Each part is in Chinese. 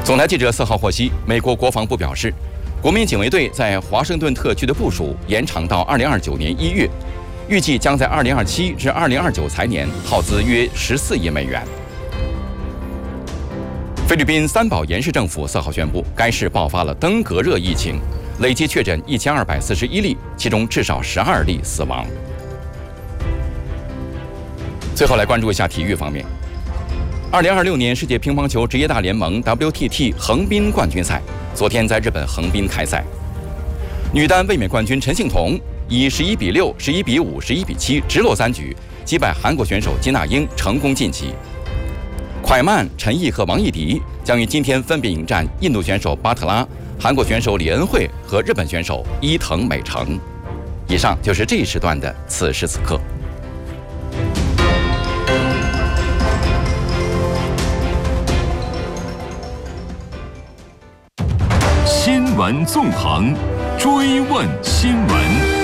总台记者4号获悉，美国国防部表示，国民警卫队在华盛顿特区的部署延长到2029年1月，预计将在2027至2029财年耗资约14亿美元。菲律宾三宝岩市政府4号宣布，该市爆发了登革热疫情，累计确诊1241例，其中至少12例死亡。最后来关注一下体育方面。2026年世界乒乓球职业大联盟 WTT 横滨冠军赛昨天在日本横滨开赛，女单卫冕冠军陈幸同以11比6、11比5、11比7直落3局击败韩国选手金娜英，成功晋级。蒯曼、陈奕和王艺迪将于今天分别迎战印度选手巴特拉、韩国选手李恩惠和日本选手伊藤美诚。以上就是这一时段的此时此刻。 新闻纵横，追问新闻。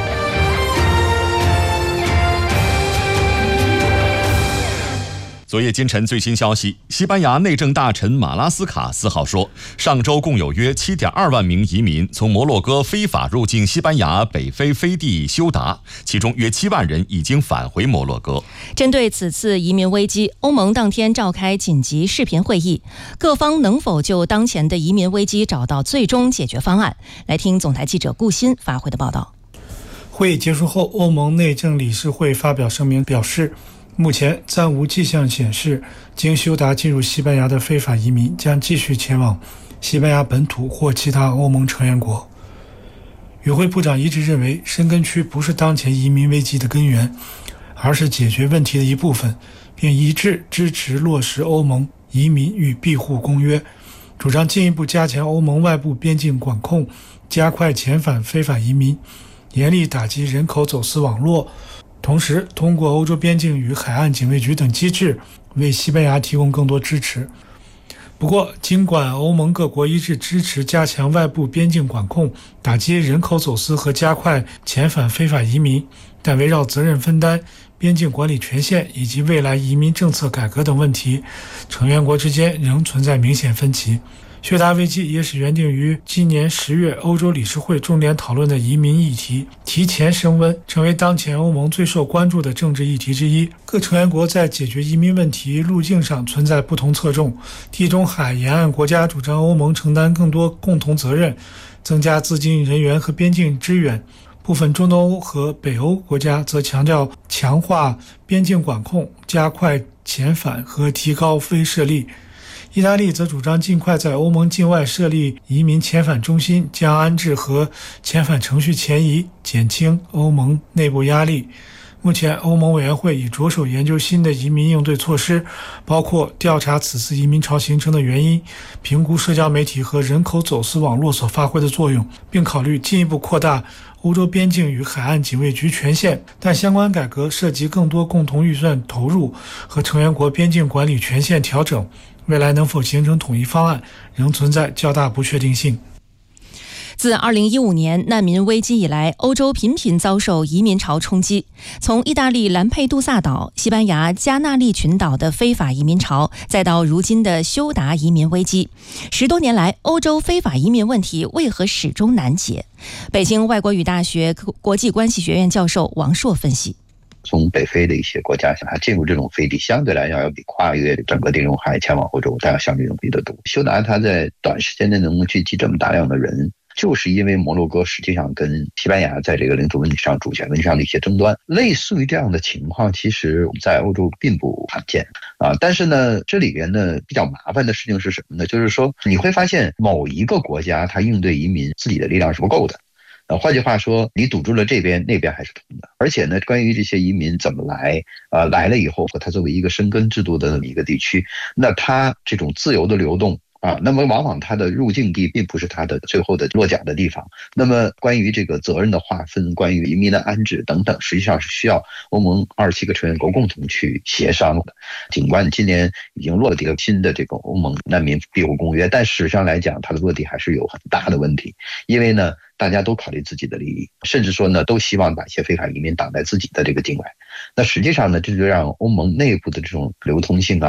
昨夜今晨最新消息，西班牙内政大臣马拉斯卡4号说，上周共有约 7.2 万名移民从摩洛哥非法入境西班牙北非飞地休达，其中约7万人已经返回摩洛哥。 针对此次移民危机，欧盟当天召开紧急视频会议，各方能否就当前的移民危机找到最终解决方案？来听总台记者顾鑫发回的报道。 会议结束后，欧盟内政理事会发表声明表示，目前暂无迹象显示经休达进入西班牙的非法移民将继续前往西班牙本土或其他欧盟成员国。与会部长一致认为，申根区不是当前移民危机的根源，而是解决问题的一部分，并一致支持落实欧盟移民与庇护公约，主张进一步加强欧盟外部边境管控，加快遣返非法移民，严厉打击人口走私网络，同时通过欧洲边境与海岸警卫局等机制为西班牙提供更多支持。不过，尽管欧盟各国一致支持加强外部边境管控，打击人口走私和加快遣返非法移民，但围绕责任分担、边境管理权限以及未来移民政策改革等问题，成员国之间仍存在明显分歧。休达危机也使原定于今年10月欧洲理事会重点讨论的移民议题提前升温，成为当前欧盟最受关注的政治议题之一。各成员国在解决移民问题路径上存在不同侧重，地中海沿岸国家主张欧盟承担更多共同责任，增加资金、人员和边境支援，部分中东欧和北欧国家则强调强化边境管控，加快遣返和提高非涉力。意大利则主张尽快在欧盟境外设立移民遣返中心，将安置和遣返程序前移，减轻欧盟内部压力。目前，欧盟委员会已着手研究新的移民应对措施，包括调查此次移民潮形成的原因，评估社交媒体和人口走私网络所发挥的作用，并考虑进一步扩大欧洲边境与海岸警卫局权限。但相关改革涉及更多共同预算投入和成员国边境管理权限调整，未来能否形成统一方案，仍存在较大不确定性。 自2015年难民危机以来，欧洲频频遭受移民潮冲击。从意大利兰佩杜萨岛、西班牙加纳利群岛的非法移民潮，再到如今的休达移民危机，10多年来，欧洲非法移民问题为何始终难解？北京外国语大学国际关系学院教授王硕分析。 从北非的一些国家它进入这种飞地，相对来讲要比跨越整个地中海前往欧洲，它要相对容易得多。休达它在短时间内能够聚集这么大量的人，就是因为摩洛哥实际上跟西班牙在这个领土问题上、主权问题上的一些争端。类似于这样的情况，其实在欧洲并不罕见啊。但是呢，这里边呢比较麻烦的事情是什么呢？就是说你会发现某一个国家它应对移民自己的力量是不够的。换句话说，你堵住了这边，那边还是通的。而且呢，关于这些移民怎么来，来了以后，它作为一个生根制度的那么一个地区，那它这种自由的流动那么往往它的入境地并不是它的最后的落脚的地方。那么关于这个责任的划分，关于移民的安置等等，实际上是需要欧盟27个成员国共同去协商的。尽管今年已经落地了新的这个欧盟难民庇护公约，但事实上来讲，它的落地还是有很大的问题。因为呢，大家都考虑自己的利益，甚至说呢，都希望把一些非法移民挡在自己的这个境外。那实际上呢，这就让欧盟内部的这种流通性